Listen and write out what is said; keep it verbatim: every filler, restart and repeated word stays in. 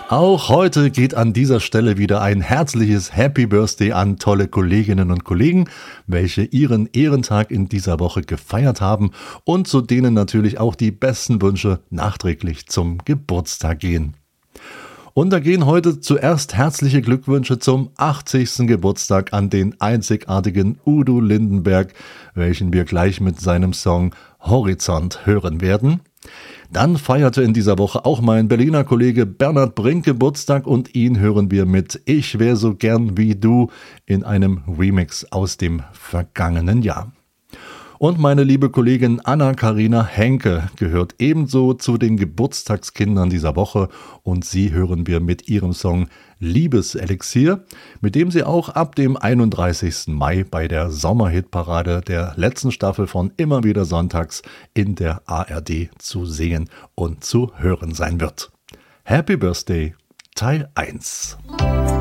Auch heute geht an dieser Stelle wieder ein herzliches Happy Birthday an tolle Kolleginnen und Kollegen, welche ihren Ehrentag in dieser Woche gefeiert haben und zu denen natürlich auch die besten Wünsche nachträglich zum Geburtstag gehen. Und da gehen heute zuerst herzliche Glückwünsche zum achtzigsten Geburtstag an den einzigartigen Udo Lindenberg, welchen wir gleich mit seinem Song Horizont hören werden. Dann feierte in dieser Woche auch mein Berliner Kollege Bernhard Brink Geburtstag und ihn hören wir mit Ich wär so gern wie du in einem Remix aus dem vergangenen Jahr. Und meine liebe Kollegin Anna-Karina Henke gehört ebenso zu den Geburtstagskindern dieser Woche und sie hören wir mit ihrem Song Liebeselixier, mit dem sie auch ab dem einunddreißigsten Mai bei der Sommerhitparade der letzten Staffel von Immer wieder sonntags in der A R D zu sehen und zu hören sein wird. Happy Birthday Teil eins.